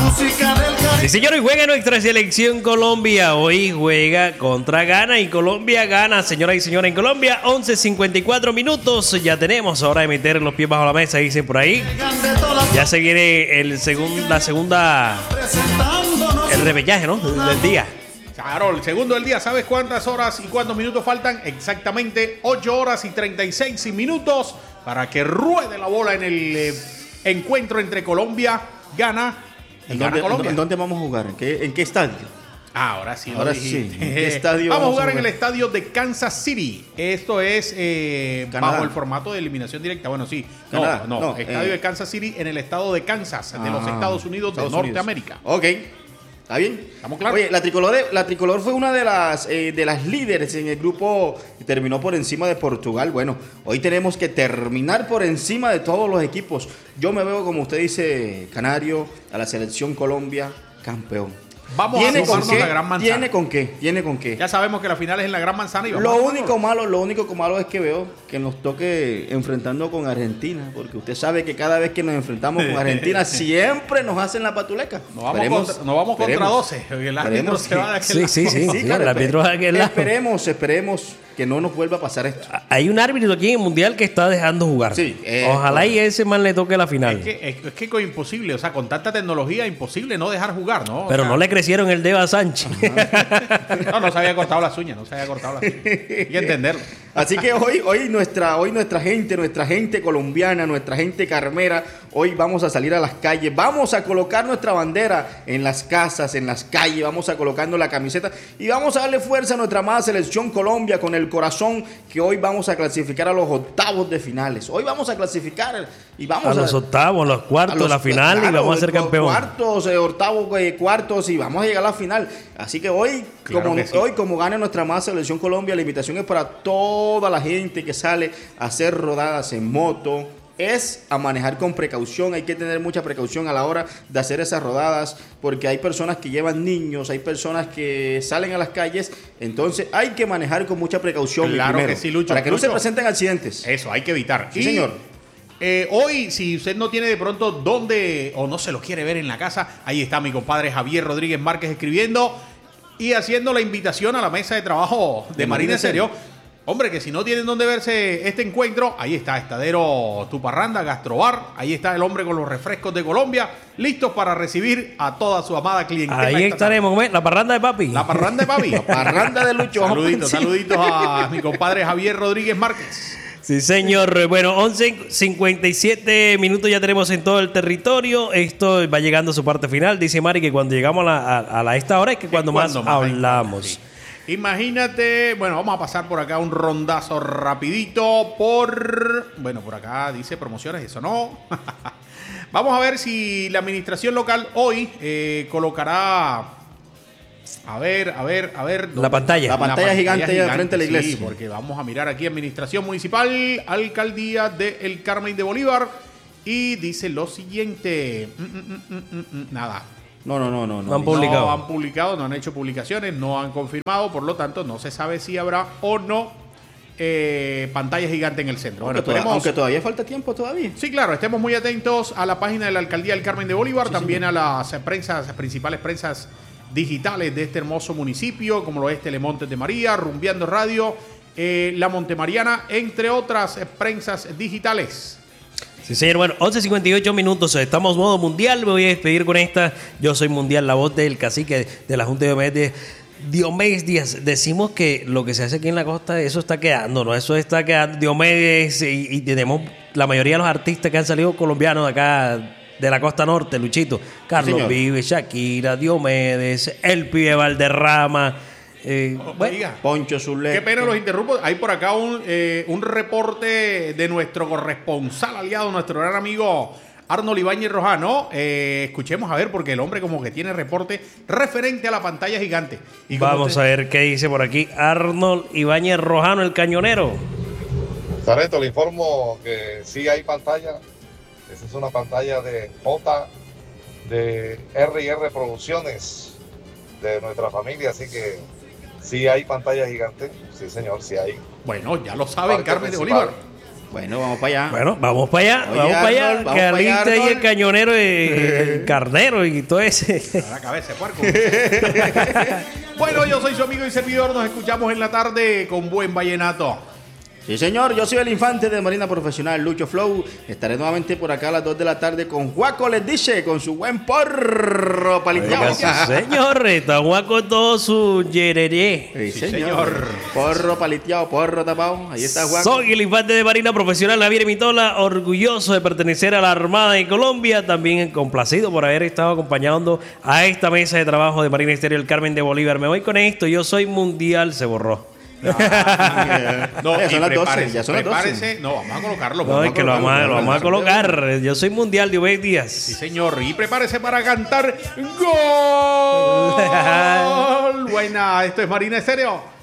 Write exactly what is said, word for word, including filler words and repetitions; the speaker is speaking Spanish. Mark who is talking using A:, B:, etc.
A: Sí, señor, y juega nuestra selección Colombia. Hoy juega contra Ghana y Colombia gana, señoras y señores, en Colombia. once cincuenta y cuatro minutos. Ya tenemos hora de meter los pies bajo la mesa, dicen por ahí. Ya se viene el segun, la segunda, el repechaje, ¿no? Del día.
B: Claro, el segundo del día. ¿Sabes cuántas horas y cuántos minutos faltan? Exactamente ocho horas y treinta y seis minutos para que ruede la bola en el eh, encuentro entre Colombia, Ghana.
C: ¿En dónde, ¿En dónde vamos a jugar? ¿En qué, en qué estadio?
B: Ah, ahora sí.
C: Ahora sí. ¿En qué estadio
B: vamos a jugar, jugar en el estadio de Kansas City. Esto es eh, bajo el formato de eliminación directa. Bueno, sí. No, Canadá. no. no estadio eh. de Kansas City en el estado de Kansas, ah, de los Estados Unidos Estados de Norteamérica.
C: Ok. ¿Está bien?
B: ¿Estamos claros?
C: Oye, la tricolor, la tricolor fue una de las, eh, de las líderes en el grupo y terminó por encima de Portugal. Bueno, hoy tenemos que terminar por encima de todos los equipos. Yo me veo, como usted dice, Canario, a la selección Colombia, campeón.
B: Vamos a jugarnos la Gran Manzana.
C: ¿Tiene con qué? ¿Tiene con qué?
B: Ya sabemos que la final es en la Gran Manzana. Y vamos
C: lo único malo, lo único malo es que veo que nos toque enfrentando con Argentina, porque usted sabe que cada vez que nos enfrentamos con Argentina siempre nos hacen la patuleca.
B: Nos vamos, esperemos, contra, nos vamos contra doce. El árbitro se va de aquel
A: lado. Sí, sí, sí. sí claro, el árbitro va de aquel lado.
C: Esperemos, esperemos que no nos vuelva a pasar esto.
A: Hay un árbitro aquí en el Mundial que está dejando jugar.
C: Sí, eh,
A: Ojalá y ese man le toque la final.
B: Es que es, es que es imposible, o sea, con tanta tecnología imposible no dejar jugar, ¿no?
A: Pero
B: o sea,
A: no le crecieron el dedo a Sánchez.
B: No, no se había cortado las uñas, no se había cortado las uñas. Hay que entenderlo.
C: Así que hoy, hoy, nuestra, hoy nuestra gente, nuestra gente colombiana, nuestra gente carmera, hoy vamos a salir a las calles, vamos a colocar nuestra bandera en las casas, en las calles, vamos a colocando la camiseta y vamos a darle fuerza a nuestra amada selección Colombia con el corazón, que hoy vamos a clasificar a los octavos de finales. Hoy vamos a clasificar y vamos
A: a, a los octavos, los cuartos, los, la final, claro, y vamos a ser campeón.
C: Cuartos, eh, octavos, eh, cuartos y vamos a llegar a la final. Así que hoy, claro como, que sí. hoy como gane nuestra amada selección Colombia, la invitación es para toda la gente que sale a hacer rodadas en moto, es a manejar con precaución. Hay que tener mucha precaución a la hora de hacer esas rodadas, porque hay personas que llevan niños, hay personas que salen a las calles, entonces hay que manejar con mucha precaución,
B: claro
C: primero,
B: que sí, Lucho,
C: para que
B: Lucho.
C: no se presenten accidentes.
B: Eso, hay que evitar.
C: Sí,
B: y,
C: señor.
B: Eh, hoy, si usted no tiene de pronto dónde o no se lo quiere ver en la casa, ahí está mi compadre Javier Rodríguez Márquez escribiendo y haciendo la invitación a la mesa de trabajo de, de Marina Estéreo. Hombre, que si no tienen dónde verse este encuentro, ahí está Estadero Tu Parranda, Gastrobar, ahí está el hombre con los refrescos de Colombia, listos para recibir a toda su amada clientela.
A: Ahí estaremos, ¿ves? La parranda de papi.
B: La parranda de papi.
C: La parranda de Lucho.
B: Saluditos, saluditos a mi compadre Javier Rodríguez Márquez.
A: Sí, señor. Bueno, once cincuenta y siete minutos ya tenemos en todo el territorio. Esto va llegando a su parte final. Dice Mari que cuando llegamos a, la, a, a la, esta hora es que cuando más, más hablamos. Sí.
B: Imagínate, bueno, vamos a pasar por acá un rondazo rapidito por, bueno, por acá dice promociones, eso no. Vamos a ver si la administración local hoy eh, colocará, a ver, a ver, a ver.
A: La pantalla.
C: La pantalla, la pantalla gigante, gigante allá frente a la iglesia.
B: Sí, porque vamos a mirar aquí administración municipal, alcaldía de El Carmen de Bolívar y dice lo siguiente, mm, mm, mm, mm, mm, nada.
C: No, no, no, no.
A: No han publicado.
B: No han publicado, no han hecho publicaciones, no han confirmado, por lo tanto no se sabe si habrá o no eh, pantalla gigante en el centro.
C: Aunque,
B: bueno,
C: toda, aunque todavía falta tiempo todavía.
B: Sí, claro, estemos muy atentos a la página de la Alcaldía del Carmen de Bolívar, sí, también sí. a las prensas, las principales prensas digitales de este hermoso municipio, como lo es Telemontes de María, Rumbeando Radio, eh, La Montemariana, entre otras eh, prensas digitales.
A: Sí, señor. Bueno, once cincuenta y ocho minutos. Estamos modo mundial. Me voy a despedir con esta. Yo soy mundial, la voz del cacique de la Junta de Diomedes, Diomedes Díaz. Decimos que lo que se hace aquí en la costa, eso está quedando, ¿no? Eso está quedando. Diomedes, y, y tenemos la mayoría de los artistas que han salido colombianos de acá, de la costa norte, Luchito. Carlos sí, Vives, Shakira, Diomedes, el pibe Valderrama. Eh,
B: oh,
A: bueno,
C: Poncho Zuleta.
B: Qué pena los interrumpo. Hay por acá un, eh, un reporte de nuestro corresponsal aliado, nuestro gran amigo Arnold Ibáñez Rojano. Eh, escuchemos a ver, porque el hombre como que tiene reporte referente a la pantalla gigante.
A: Y Vamos usted... a ver qué dice por aquí Arnold Ibáñez Rojano, el cañonero.
D: Sarento, le informo que sí hay pantalla. Esa es una pantalla de J, de R y R Producciones, de nuestra familia, así que sí hay pantalla gigante, sí señor, sí hay.
B: Bueno, ya lo saben, Carmen de Bolívar.
C: Bueno, vamos para allá.
A: Bueno, vamos para allá,
C: Oye,
A: vamos para allá.
C: Arnold, vamos
A: Que
C: pa' allá,
A: aliste ahí el
C: Arnold.
A: cañonero y el carnero y todo ese.
B: A la cabeza, puerco. Bueno, yo soy su amigo y servidor. Nos escuchamos en la tarde con buen vallenato.
C: Sí, señor, yo soy el infante de Marina Profesional, Lucho Flow. Estaré nuevamente por acá a las dos de la tarde con Juaco Les Dice, con su buen porro paliteado.
A: Oiga, sí, señor, está Juaco todo su yereré.
C: Sí,
B: Sí,
C: señor.
B: señor.
C: Porro paliteado, porro tapado. Ahí está Juaco.
A: Soy el infante de Marina Profesional Javier Mitola, orgulloso de pertenecer a la Armada de Colombia, también complacido por haber estado acompañando a esta mesa de trabajo de Marina Estéreo, el Carmen de Bolívar. Me voy con esto, yo soy mundial, se borró.
B: No,
C: Ya
B: y
C: son las doce,
B: prepárese,
C: ya son las doce.
B: prepárese. No, vamos a colocarlo.
A: No,
B: vamos
A: es que lo vamos a, lo vamos a colocar. Yo soy mundial, Diomedes
B: Sí,
A: Díaz.
B: señor. Y prepárese para cantar gol. Buena, esto es Marina Estéreo.